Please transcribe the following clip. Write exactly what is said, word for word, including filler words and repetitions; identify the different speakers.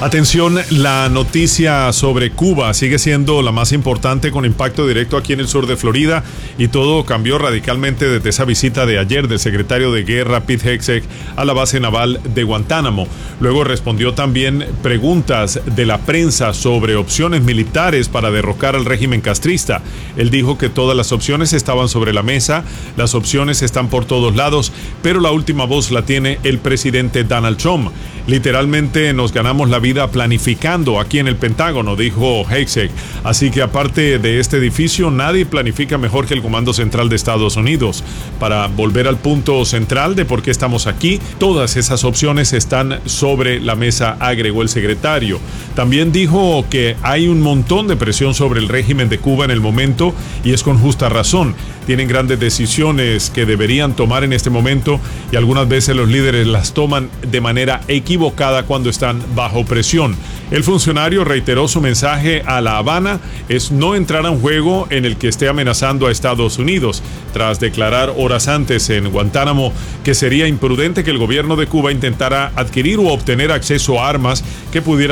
Speaker 1: Atención, la noticia sobre Cuba sigue siendo la más importante con impacto directo aquí en el sur de Florida y todo cambió radicalmente desde esa visita de ayer del secretario de Guerra Pete Hegseth a la base naval de Guantánamo. Luego respondió también preguntas de la prensa sobre opciones militares para derrocar al régimen castrista. Él dijo que todas las opciones estaban sobre la mesa, las opciones están por todos lados, pero la última voz la tiene el presidente Donald Trump. Literalmente nos ganamos la vida planificando aquí en el Pentágono, dijo Hegseth. Así que aparte de este edificio, nadie planifica mejor que el Comando Central de Estados Unidos. Para volver al punto central de por qué estamos aquí, todas esas opciones están sobre la mesa, agregó el secretario. También dijo que hay un montón de presión sobre el régimen de Cuba en el momento y es con justa razón. Tienen grandes decisiones que deberían tomar en este momento y algunas veces los líderes las toman de manera equivocada cuando están bajo presión. El funcionario reiteró su mensaje a La Habana es no entrar a un juego en el que esté amenazando a Estados Unidos, tras declarar horas antes en Guantánamo que sería imprudente que el gobierno de Cuba intentara adquirir u obtener acceso a armas que pudieran